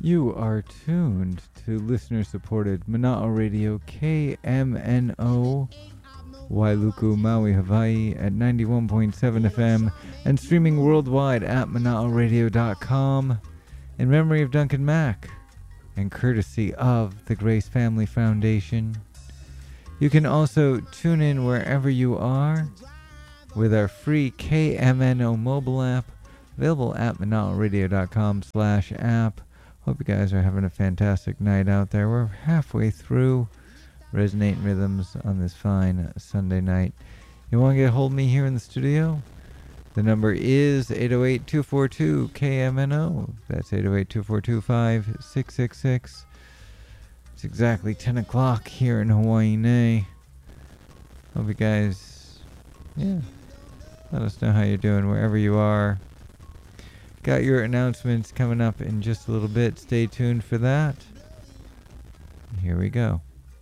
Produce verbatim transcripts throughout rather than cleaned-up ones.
You are tuned to listener-supported Mana'o Radio K M N O, Wailuku, Maui, Hawaii at ninety-one point seven F M and streaming worldwide at mana'o radio dot com in memory of Duncan Mack and courtesy of the Grace Family Foundation. You can also tune in wherever you are with our free K M N O mobile app available at mana'o radio dot com slash app. Hope you guys are having a fantastic night out there. We're halfway through Resonating Rhythms on this fine Sunday night. You want to get a hold of me here in the studio? The number is eight oh eight, two four two, K M N O. That's eight oh eight, two four two, five six six six. It's exactly ten o'clock here in Hawaii. Hope you guys, yeah, let us know how you're doing wherever you are. Got your announcements coming up in just a little bit. Stay tuned for that. Here we go.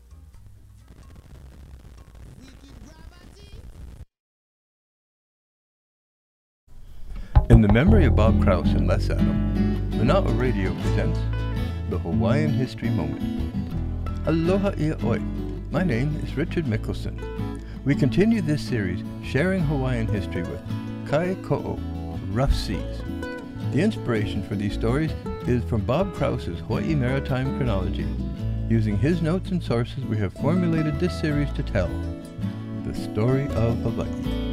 In the memory of Bob Krause and Les Adam, Mana'o Radio presents the Hawaiian History Moment. Aloha ia oi. My name is Richard Mickelson. We continue this series sharing Hawaiian history with Kai Ko'o, Rough Seas. The inspiration for these stories is from Bob Krause's Hawaii Maritime Chronology. Using his notes and sources, we have formulated this series to tell the story of Hawaii.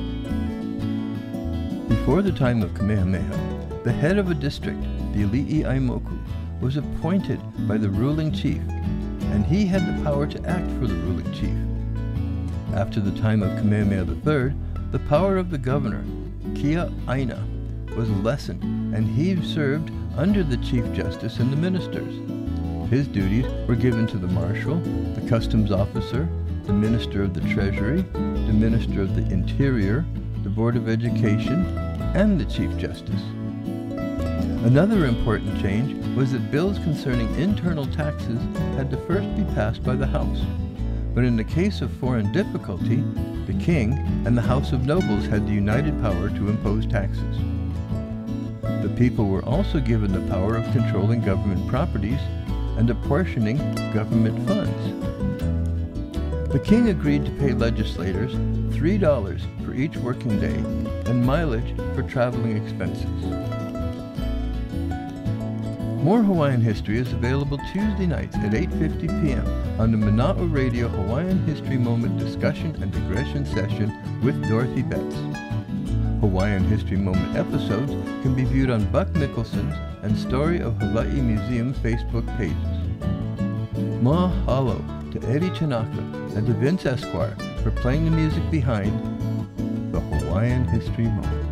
Before the time of Kamehameha, the head of a district, the Ali'i Aimoku, was appointed by the ruling chief, and he had the power to act for the ruling chief. After the time of Kamehameha the third, the power of the governor, Kia Aina, was lessened, and he served under the Chief Justice and the ministers. His duties were given to the Marshal, the Customs Officer, the Minister of the Treasury, the Minister of the Interior, the Board of Education, and the Chief Justice. Another important change was that bills concerning internal taxes had to first be passed by the House. But in the case of foreign difficulty, the King and the House of Nobles had the united power to impose taxes. The people were also given the power of controlling government properties and apportioning government funds. The king agreed to pay legislators three dollars for each working day and mileage for traveling expenses. More Hawaiian history is available Tuesday nights at eight fifty p.m. on the Mana'o Radio Hawaiian History Moment discussion and digression session with Dorothy Betts. Hawaiian History Moment episodes can be viewed on Buck Mickelson's and Story of Hawaii Museum Facebook pages. Mahalo to Eddie Tanaka and to Vince Esquire for playing the music behind the Hawaiian History Moment.